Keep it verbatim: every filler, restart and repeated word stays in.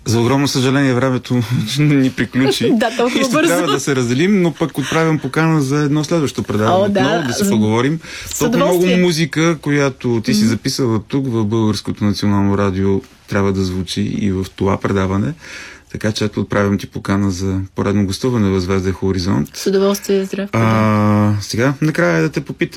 За огромно съжаление, времето ни приключи. Да, толкова и ще бързо. трябва да се разделим, но пък отправям покана за едно следващо предаване. О, да. Отново да си поговорим. Толкова много музика, която ти си записала тук в Българското национално радио, трябва да звучи и в това предаване. Така че ето отправям ти покана за поредно гостуване в Звезда Хоризонт. С удоволствие, здрав. А, сега, накрая да те попитам